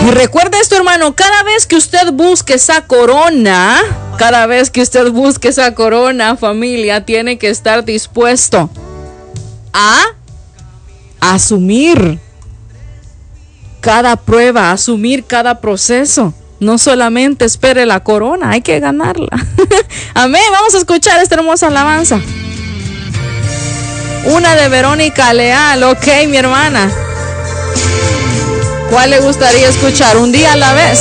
Y recuerde esto, hermano, cada vez que usted busque esa corona, familia, tiene que estar dispuesto a asumir cada prueba, asumir cada proceso. No solamente espere la corona, hay que ganarla. Amén. Vamos a escuchar esta hermosa alabanza. Una de Verónica Leal. Ok, mi hermana. ¿Cuál le gustaría escuchar? Un día a la vez.